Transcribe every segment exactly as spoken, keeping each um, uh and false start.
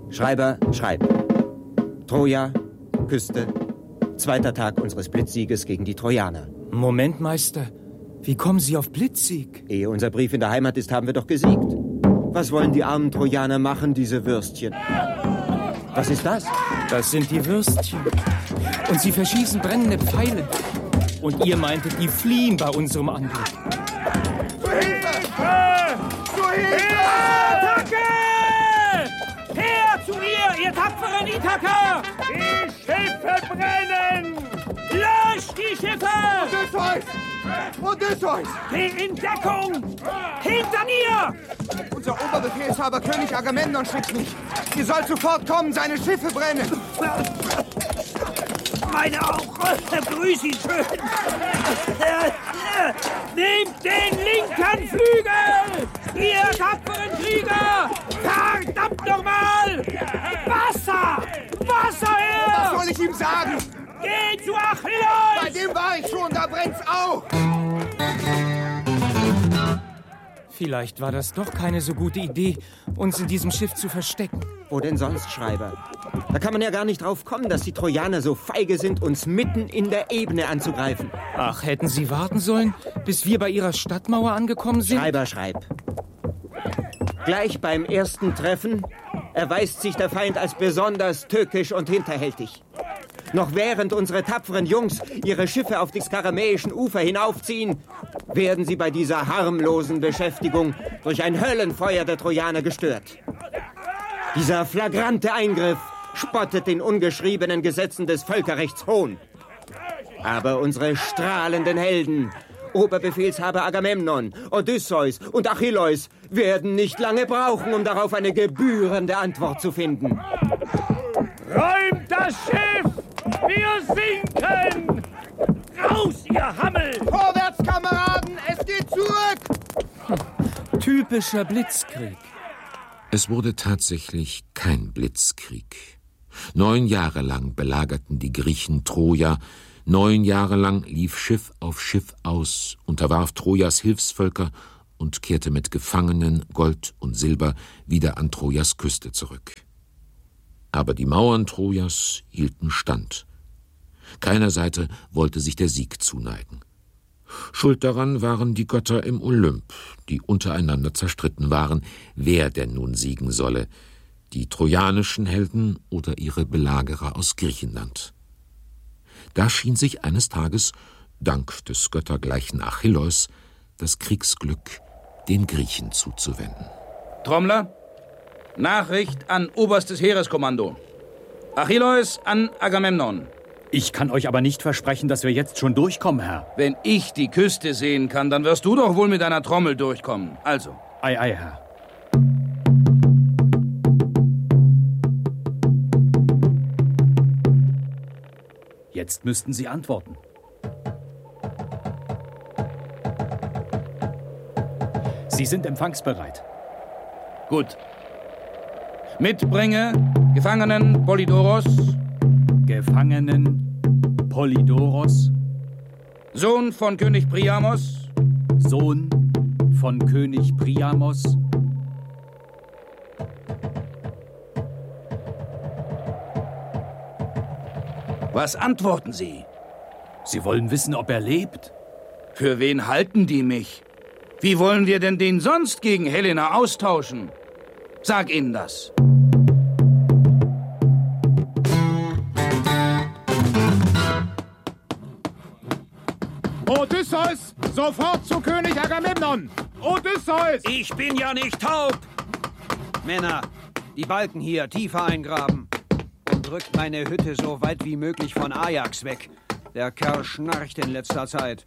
Schreiber, schreib. Troja, Küste, zweiter Tag unseres Blitzsieges gegen die Trojaner. Moment, Meister. Wie kommen Sie auf Blitzsieg? Ehe unser Brief in der Heimat ist, haben wir doch gesiegt. Was wollen die armen Trojaner machen, diese Würstchen? Was ist das? Das sind die Würstchen. Und sie verschießen brennende Pfeile. Und ihr meintet, die fliehen bei unserem Anblick. Zu Hilfe! Zu Hilfe! Attacke! Her zu ihr, ihr tapferen Ithaker! Die Schiffe brennen! Löscht die Schiffe! Odysseus! Odysseus! Geh in Deckung! Hinter mir! Unser Oberbefehlshaber König Agamemnon schickt mich. Ihr sollt sofort kommen, seine Schiffe brennen. Meine auch. Grüß ihn schön. Nehmt den linken Flügel! Ihr tapferen Krieger! Verdammt nochmal! Wasser! Wasser her! Was soll ich ihm sagen? Geh zu Achilleus! Bei dem war ich schon, da brennt's auch! Vielleicht war das doch keine so gute Idee, uns in diesem Schiff zu verstecken. Wo denn sonst, Schreiber? Da kann man ja gar nicht drauf kommen, dass die Trojaner so feige sind, uns mitten in der Ebene anzugreifen. Ach, hätten Sie warten sollen, bis wir bei Ihrer Stadtmauer angekommen sind? Schreiber, schreib. Gleich beim ersten Treffen erweist sich der Feind als besonders tückisch und hinterhältig. Noch während unsere tapferen Jungs ihre Schiffe auf die skaramäischen Ufer hinaufziehen, werden sie bei dieser harmlosen Beschäftigung durch ein Höllenfeuer der Trojaner gestört. Dieser flagrante Eingriff spottet den ungeschriebenen Gesetzen des Völkerrechts hohn. Aber unsere strahlenden Helden, Oberbefehlshaber Agamemnon, Odysseus und Achilleus, werden nicht lange brauchen, um darauf eine gebührende Antwort zu finden. Räumt das Schiff! Wir sinken! Raus, ihr Hammel! Vorwärts, Kameraden! Es geht zurück! Typischer Blitzkrieg. Es wurde tatsächlich kein Blitzkrieg. Neun Jahre lang belagerten die Griechen Troja. Neun Jahre lang lief Schiff auf Schiff aus, unterwarf Trojas Hilfsvölker und kehrte mit Gefangenen, Gold und Silber wieder an Trojas Küste zurück. Aber die Mauern Trojas hielten stand. Keiner Seite wollte sich der Sieg zuneigen. Schuld daran waren die Götter im Olymp, die untereinander zerstritten waren, wer denn nun siegen solle, die trojanischen Helden oder ihre Belagerer aus Griechenland. Da schien sich eines Tages, dank des göttergleichen Achilleus, das Kriegsglück den Griechen zuzuwenden. Trommler, Nachricht an oberstes Heereskommando. Achilleus an Agamemnon. Ich kann euch aber nicht versprechen, dass wir jetzt schon durchkommen, Herr. Wenn ich die Küste sehen kann, dann wirst du doch wohl mit deiner Trommel durchkommen. Also. Ei, ei, Herr. Jetzt müssten Sie antworten. Sie sind empfangsbereit. Gut. Mitbringe Gefangenen Polydoros. Gefangenen Polydoros. Sohn von König Priamos. Sohn von König Priamos. Was antworten Sie? Sie wollen wissen, ob er lebt? Für wen halten die mich? Wie wollen wir denn den sonst gegen Helena austauschen? Sag ihnen das. Odysseus, sofort zu König Agamemnon! Odysseus! Ich bin ja nicht taub! Männer, die Balken hier tiefer eingraben. Und drückt meine Hütte so weit wie möglich von Ajax weg. Der Kerl schnarcht in letzter Zeit.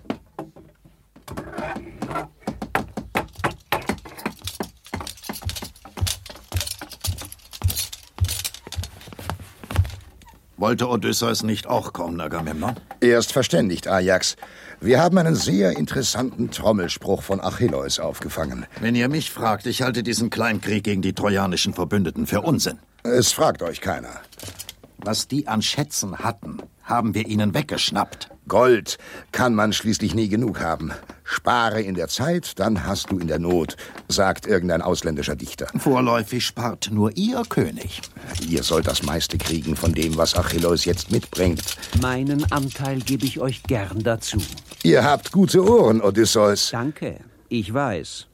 Wollte Odysseus nicht auch kommen, Agamemnon? Erst verständigt, Ajax. Wir haben einen sehr interessanten Trommelspruch von Achilleus aufgefangen. Wenn ihr mich fragt, ich halte diesen Kleinkrieg gegen die trojanischen Verbündeten für Unsinn. Es fragt euch keiner. Was die an Schätzen hatten, haben wir ihnen weggeschnappt. Gold kann man schließlich nie genug haben. Spare in der Zeit, dann hast du in der Not, sagt irgendein ausländischer Dichter. Vorläufig spart nur ihr König. Ihr sollt das meiste kriegen von dem, was Achilleus jetzt mitbringt. Meinen Anteil gebe ich euch gern dazu. Ihr habt gute Ohren, Odysseus. Danke, ich weiß.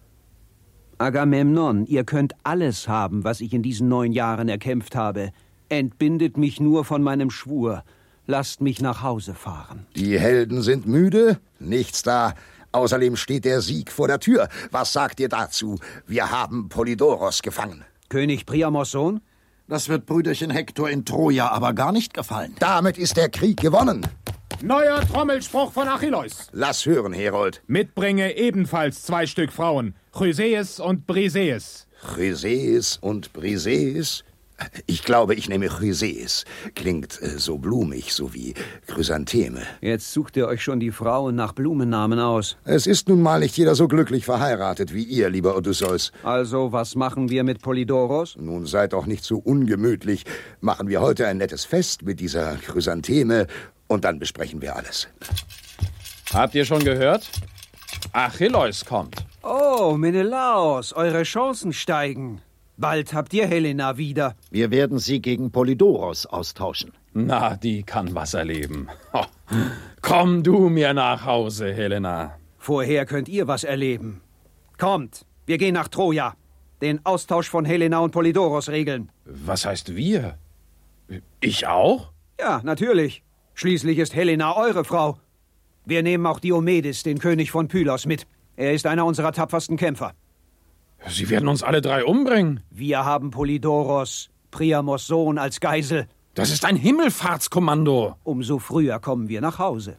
Agamemnon, ihr könnt alles haben, was ich in diesen neun Jahren erkämpft habe. Entbindet mich nur von meinem Schwur. Lasst mich nach Hause fahren. Die Helden sind müde, nichts da. Außerdem steht der Sieg vor der Tür. Was sagt ihr dazu? Wir haben Polydoros gefangen. König Priamos Sohn? Das wird Brüderchen Hektor in Troja aber gar nicht gefallen. Damit ist der Krieg gewonnen. Neuer Trommelspruch von Achilleus. Lass hören, Herold. Mitbringe ebenfalls zwei Stück Frauen, Chryseis und Briseis. Chryseis und Briseis? Ich glaube, ich nehme Chryseis. Klingt äh, so blumig, so wie Chrysantheme. Jetzt sucht ihr euch schon die Frauen nach Blumennamen aus. Es ist nun mal nicht jeder so glücklich verheiratet wie ihr, lieber Odysseus. Also, was machen wir mit Polydoros? Nun seid doch nicht so ungemütlich. Machen wir heute ein nettes Fest mit dieser Chrysantheme und dann besprechen wir alles. Habt ihr schon gehört? Achilleus kommt. Oh, Menelaos, eure Chancen steigen. Bald habt ihr Helena wieder. Wir werden sie gegen Polydoros austauschen. Na, die kann was erleben. Oh. Komm du mir nach Hause, Helena. Vorher könnt ihr was erleben. Kommt, wir gehen nach Troja. Den Austausch von Helena und Polydoros regeln. Was heißt wir? Ich auch? Ja, natürlich. Schließlich ist Helena eure Frau. Wir nehmen auch Diomedes, den König von Pylos, mit. Er ist einer unserer tapfersten Kämpfer. Sie werden uns alle drei umbringen. Wir haben Polydoros, Priamos Sohn, als Geisel. Das ist ein Himmelfahrtskommando. Umso früher kommen wir nach Hause.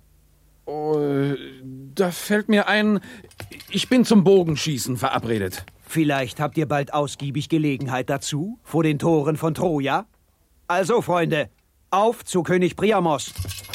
Oh, da fällt mir ein, ich bin zum Bogenschießen verabredet. Vielleicht habt ihr bald ausgiebig Gelegenheit dazu, vor den Toren von Troja? Also, Freunde, auf zu König Priamos.